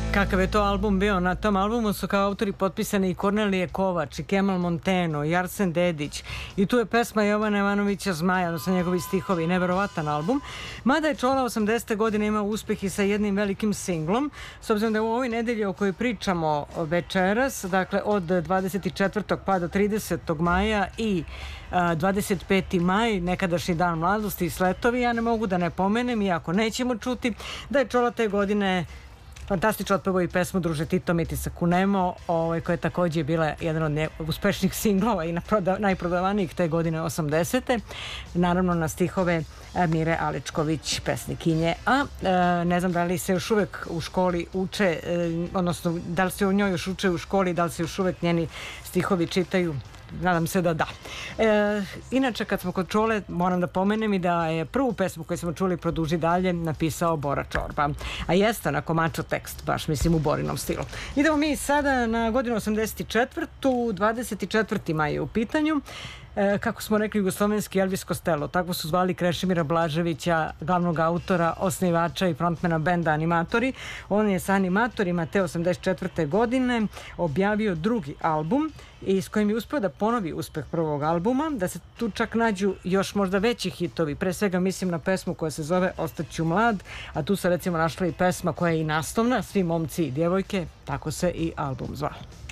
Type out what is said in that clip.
Kakav je to album bio? Na tom albumu su kao autori potpisani i Kornelije Kovač, i Kemal Monteno, i Arsen Dedić. I tu je pesma Jovana Jovanovića Zmaja, odnosno njegovi stihovi. Neverovatan album. Mada je Čola 80. godine imao uspeh i sa jednim velikim singlom. S obzirom da u ovoj nedelji o kojoj pričamo večeras, dakle od 24. pa do 30. maja i 25. maj, nekadašnji dan mladosti i sletovi, ja ne mogu da ne pomenem, iako nećemo čuti, da je Čola te godine fantastično otpevao i pesmu Druže Tito, mi ti se kunemo, koja je također bila jedan od uspešnijih singlova i najprodavanijih te godine 80. Naravno na stihove Mire Aličković, pesnikinje. A ne znam da li se još uvek u školi uče, odnosno da li se o njoj još uče u školi, da li se još uvek njeni stihovi čitaju. Nadam se da da. Inače, kad smo kod Čole, moram da pomenem i da je prvu pesmu koju smo čuli Produži dalje napisao Bora Čorba. A jeste onako mačo tekst, baš mislim u Borinom stilu. Idemo mi sada na godinu 84. 24. maj je u pitanju. Kako smo rekli, jugoslovenski Elvis Costello, tako su zvali Krešimira Blaževića, glavnog autora, osnivača i frontmana benda Animatori. On je sa Animatorima te 84. godine objavio drugi album i s kojim je uspio da ponovi uspeh prvog albuma, da se tu čak nađu još možda veći hitovi. Pre svega mislim na pesmu koja se zove Ostaću mlad, a tu se recimo našla i pesma koja je i naslovna, Svi momci i djevojke, tako se i album zvao.